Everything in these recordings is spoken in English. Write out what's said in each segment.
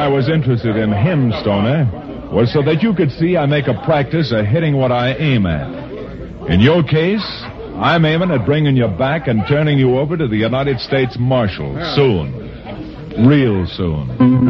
I was interested in him, Stoner, was so that you could see I make a practice of hitting what I aim at. In your case, I'm aiming at bringing you back and turning you over to the United States Marshals soon. Real soon.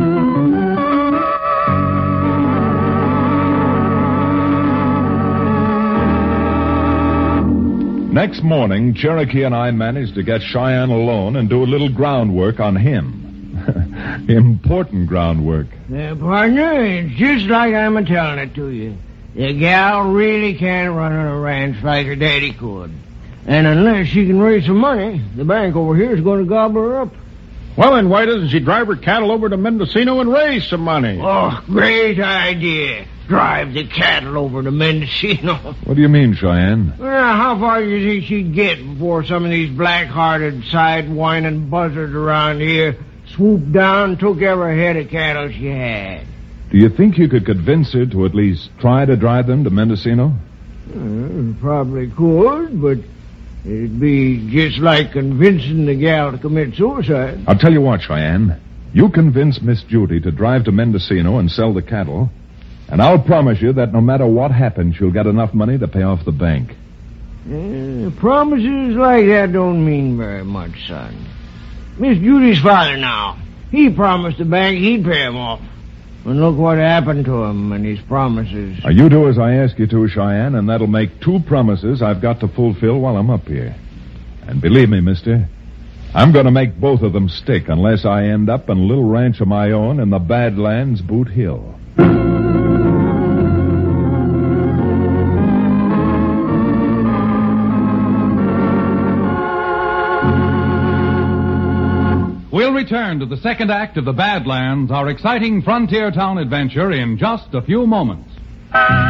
Next morning, Cherokee and I managed to get Cheyenne alone and do a little groundwork on him. Important groundwork. Partner, it's just like I'm a-telling it to you. The gal really can't run a ranch like her daddy could. And unless she can raise some money, the bank over here is going to gobble her up. Well, then why doesn't she drive her cattle over to Mendocino and raise some money? Oh, great idea. Drive the cattle over to Mendocino. What do you mean, Cheyenne? Well, how far do you think she'd get before some of these black-hearted, side-whining buzzards around here swooped down and took every head of cattle she had? Do you think you could convince her to at least try to drive them to Mendocino? Probably could, but it'd be just like convincing the gal to commit suicide. I'll tell you what, Cheyenne. You convince Miss Judy to drive to Mendocino and sell the cattle, and I'll promise you that no matter what happens, she'll get enough money to pay off the bank. Promises like that don't mean very much, son. Miss Judy's father now, he promised the bank he'd pay him off. And look what happened to him and his promises. You do as I ask you to, Cheyenne, and that'll make 2 promises I've got to fulfill while I'm up here. And believe me, mister, I'm going to make both of them stick unless I end up in a little ranch of my own in the Badlands, Boot Hill. We'll return to the second act of The Badlands, our exciting frontier town adventure, in just a few moments.